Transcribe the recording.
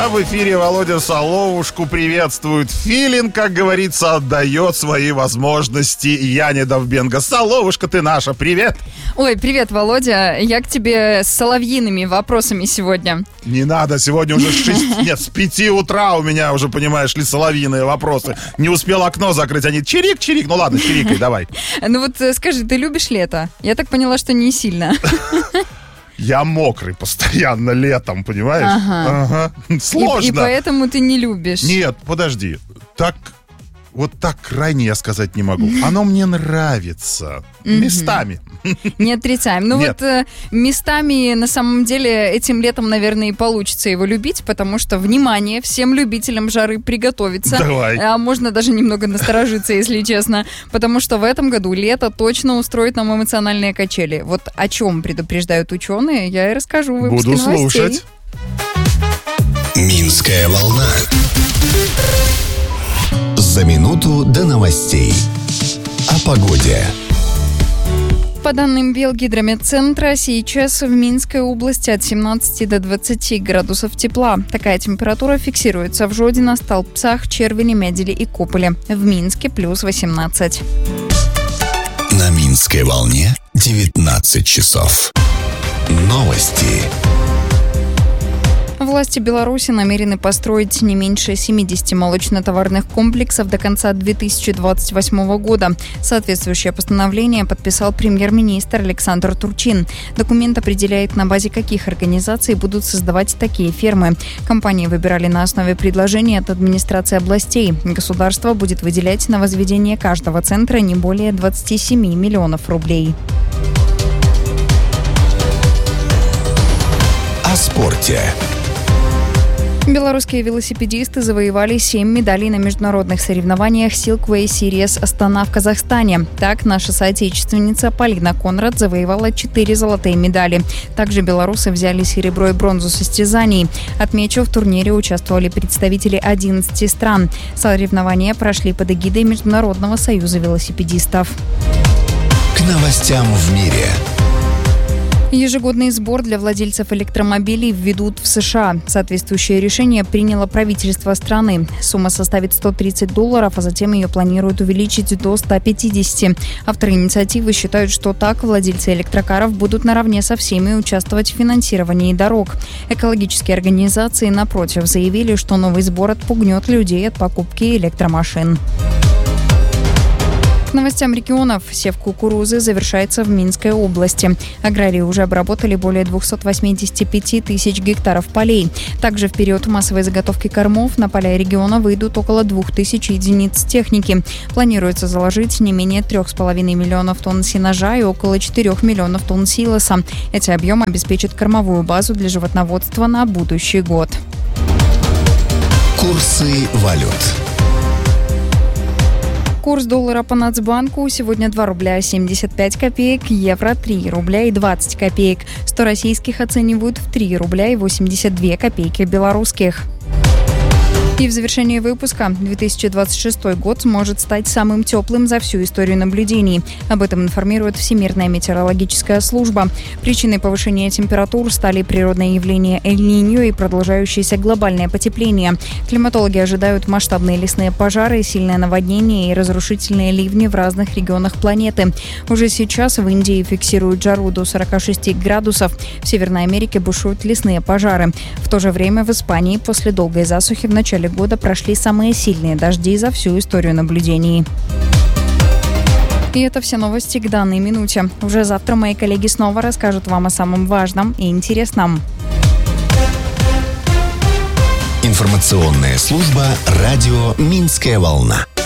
А в эфире Володя Соловушку приветствует. Филин, как говорится, отдает свои возможности Яне Довбенко. Соловушка, ты наша, привет! Ой, привет, Володя. Я к тебе с соловьиными вопросами сегодня. Не надо, сегодня уже с 5 утра у меня уже, понимаешь ли, соловьиные вопросы. Не успел окно закрыть, они чирик-чирик. Ну ладно, чирикай, давай. Ну вот скажи, ты любишь лето? Я так поняла, что не сильно. Я мокрый постоянно летом, понимаешь? Ага. Сложно. И поэтому ты не любишь. Нет, подожди. Вот так крайне я сказать не могу. Оно мне нравится. Местами. Не отрицаем. Ну Нет. вот местами на самом деле этим летом, наверное, и получится его любить, потому что, внимание, всем любителям жары приготовиться. Давай. А можно даже немного насторожиться, если честно, потому что в этом году лето точно устроит нам эмоциональные качели. Вот о чем предупреждают ученые, я и расскажу в выпуске Буду новостей. слушать. Минская волна. За минуту до новостей. О погоде. По данным Белгидрометцентра, сейчас в Минской области от 17 до 20 градусов тепла. Такая температура фиксируется в Жодино, Столбцах, Червеле, Меделе и Кополе. В Минске плюс 18. На Минской волне 19 часов. Новости. Власти Беларуси намерены построить не меньше 70 молочно-товарных комплексов до конца 2028 года. Соответствующее постановление подписал премьер-министр Александр Турчин. Документ определяет, на базе каких организаций будут создавать такие фермы. Компании выбирали на основе предложений от администрации областей. Государство будет выделять на возведение каждого центра не более 27 миллионов рублей. О спорте. Белорусские велосипедисты завоевали 7 медалей на международных соревнованиях Silkway Series Астана в Казахстане. Так, наша соотечественница Полина Конрад завоевала 4 золотые медали. Также белорусы взяли серебро и бронзу состязаний. Отмечу, в турнире участвовали представители 11 стран. Соревнования прошли под эгидой Международного союза велосипедистов. К новостям в мире. Ежегодный сбор для владельцев электромобилей введут в США. Соответствующее решение приняло правительство страны. Сумма составит $130, а затем ее планируют увеличить до 150. Авторы инициативы считают, что так владельцы электрокаров будут наравне со всеми участвовать в финансировании дорог. Экологические организации, напротив, заявили, что новый сбор отпугнет людей от покупки электромашин. К новостям регионов. Сев кукурузы завершается в Минской области. Аграрии уже обработали более 285 тысяч гектаров полей. Также в период массовой заготовки кормов на поля региона выйдут около 2000 единиц техники. Планируется заложить не менее 3,5 миллионов тонн сенажа и около 4 миллионов тонн силоса. Эти объемы обеспечат кормовую базу для животноводства на будущий год. Курсы валют. Курс доллара по Нацбанку сегодня 2 рубля 75 копеек, евро 3 рубля и 20 копеек. 100 российских оценивают в 3 рубля и 82 копейки белорусских. И в завершении выпуска 2026 год может стать самым теплым за всю историю наблюдений. Об этом информирует Всемирная метеорологическая служба. Причиной повышения температур стали природные явления Эль-Ниньо и продолжающееся глобальное потепление. Климатологи ожидают масштабные лесные пожары, сильное наводнение и разрушительные ливни в разных регионах планеты. Уже сейчас в Индии фиксируют жару до 46 градусов. В Северной Америке бушуют лесные пожары. В то же время в Испании после долгой засухи в начале года прошли самые сильные дожди за всю историю наблюдений. И это все новости к данной минуте. Уже завтра мои коллеги снова расскажут вам о самом важном и интересном. Информационная служба радио «Минская волна».